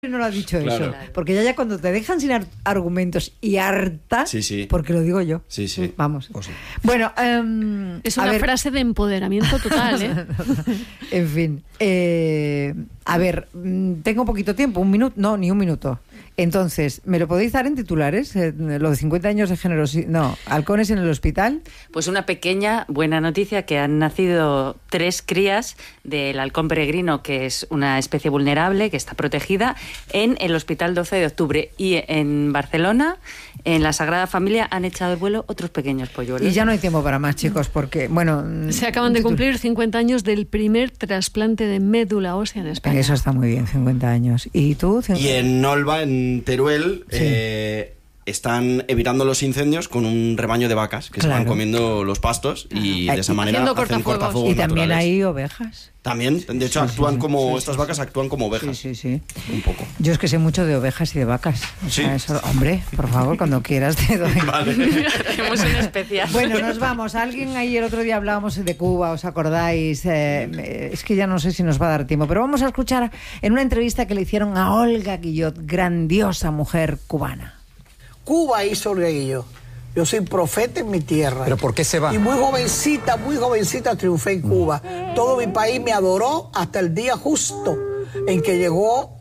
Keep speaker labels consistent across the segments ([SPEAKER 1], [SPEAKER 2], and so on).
[SPEAKER 1] no lo ha dicho
[SPEAKER 2] Claro.
[SPEAKER 1] eso. Porque ya cuando te dejan sin argumentos y harta,
[SPEAKER 2] Sí.
[SPEAKER 1] porque lo digo yo.
[SPEAKER 2] Sí.
[SPEAKER 1] Vamos.
[SPEAKER 2] Pues sí.
[SPEAKER 1] Bueno,
[SPEAKER 3] es una frase de empoderamiento total, ¿eh?
[SPEAKER 1] En fin. A ver, tengo poquito tiempo, un minuto. No, ni un minuto. Entonces, ¿me lo podéis dar en titulares? Lo de 50 años de generosidad. No, halcones en el hospital.
[SPEAKER 4] Pues una pequeña buena noticia, que han nacido 3 crías del halcón peregrino, que es una especie vulnerable, que está protegida, en el Hospital 12 de Octubre. Y en Barcelona, en la Sagrada Familia, han echado el vuelo otros pequeños polluelos.
[SPEAKER 1] Y ya no hay tiempo para más, chicos, porque, bueno...
[SPEAKER 3] Se acaban de cumplir 50 años del primer trasplante de médula ósea en España.
[SPEAKER 1] Eso está muy bien, 50 años. ¿Y tú?
[SPEAKER 2] Y en Olva, en Teruel,
[SPEAKER 1] Sí.
[SPEAKER 2] están evitando los incendios con un rebaño de vacas que se van comiendo los pastos y de esa manera
[SPEAKER 3] Haciendo
[SPEAKER 2] hacen cortafuegos
[SPEAKER 1] Y también
[SPEAKER 2] naturales.
[SPEAKER 1] hay ovejas.
[SPEAKER 2] También, de hecho, estas vacas actúan como ovejas.
[SPEAKER 1] Sí.
[SPEAKER 2] Un poco.
[SPEAKER 1] Yo es que sé mucho de ovejas y de vacas. O sea,
[SPEAKER 2] Sí.
[SPEAKER 1] eso, hombre, por favor, cuando quieras te doy.
[SPEAKER 2] Vale.
[SPEAKER 4] Hacemos un especial.
[SPEAKER 1] Bueno, nos vamos. Alguien ahí el otro día hablábamos de Cuba, ¿os acordáis? Es que ya no sé si nos va a dar tiempo, pero vamos a escuchar en una entrevista que le hicieron a Olga Guillot, grandiosa mujer cubana.
[SPEAKER 5] Cuba hizo Olga Guillot. Yo soy profeta en mi tierra.
[SPEAKER 6] ¿Pero por qué se va?
[SPEAKER 5] Y muy jovencita triunfé en Cuba. Todo mi país me adoró hasta el día justo en que llegó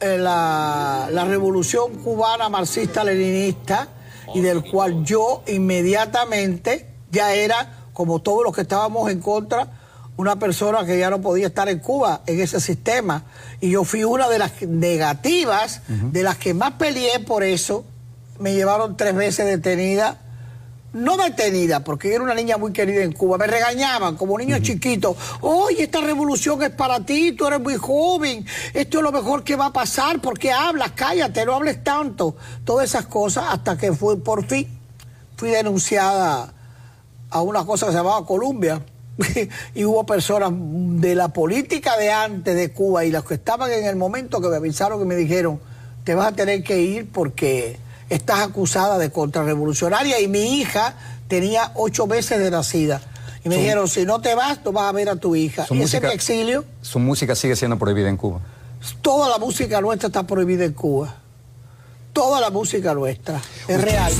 [SPEAKER 5] la revolución cubana marxista-leninista y del cual yo inmediatamente ya era, como todos los que estábamos en contra, una persona que ya no podía estar en Cuba, en ese sistema. Y yo fui una de las negativas, de las que más peleé por eso. Me llevaron 3 veces detenida. No detenida, porque yo era una niña muy querida en Cuba. Me regañaban como niño chiquito. Oye, esta revolución es para ti, tú eres muy joven. Esto es lo mejor que va a pasar. ¿Por qué hablas? Cállate, no hables tanto. Todas esas cosas, hasta que por fin fui denunciada a una cosa que se llamaba Colombia. Y hubo personas de la política de antes de Cuba y las que estaban en el momento que me avisaron, que me dijeron, te vas a tener que ir porque estás acusada de contrarrevolucionaria. Y mi hija tenía 8 meses de nacida. Y me dijeron, si no te vas, no vas a ver a tu hija. Y ese es mi exilio.
[SPEAKER 6] Su música sigue siendo prohibida en Cuba.
[SPEAKER 5] Toda la música nuestra está prohibida en Cuba. Toda la música nuestra. Es real.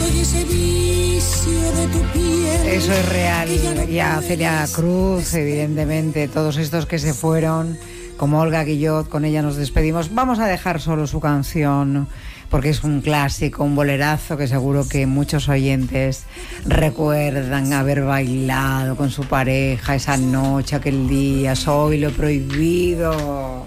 [SPEAKER 1] Eso es real. Y a Celia Cruz, evidentemente, todos estos que se fueron, como Olga Guillot, con ella nos despedimos. Vamos a dejar solo su canción, porque es un clásico, un bolerazo que seguro que muchos oyentes recuerdan haber bailado con su pareja esa noche, aquel día. Soy lo prohibido.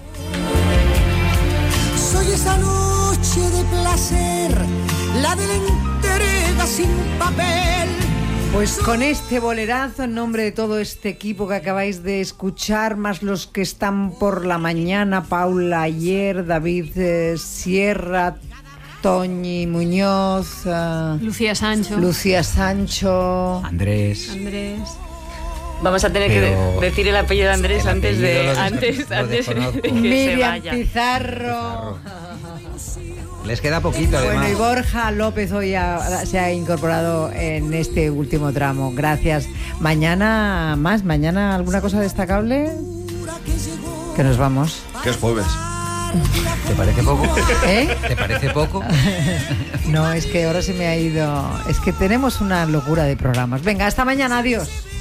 [SPEAKER 7] Soy esa noche de placer, la de la entrega sin papel.
[SPEAKER 1] Pues con este bolerazo, en nombre de todo este equipo que acabáis de escuchar, más los que están por la mañana, Paula Ayer, David Sierra, Toñi Muñoz,
[SPEAKER 3] Lucía Sancho,
[SPEAKER 6] Andrés.
[SPEAKER 4] Vamos a tener que decir el apellido de Andrés antes de que
[SPEAKER 1] Miriam
[SPEAKER 4] se vaya.
[SPEAKER 1] Pizarro.
[SPEAKER 6] Les queda poquito, además.
[SPEAKER 1] Bueno, y Borja López hoy se ha incorporado en este último tramo. Gracias. Mañana más, mañana alguna cosa destacable. Que nos vamos.
[SPEAKER 2] Que es jueves.
[SPEAKER 6] ¿Te parece poco?
[SPEAKER 1] ¿Eh?
[SPEAKER 6] ¿Te parece poco?
[SPEAKER 1] No, es que ahora se me ha ido. Es que tenemos una locura de programas. Venga, hasta mañana, adiós.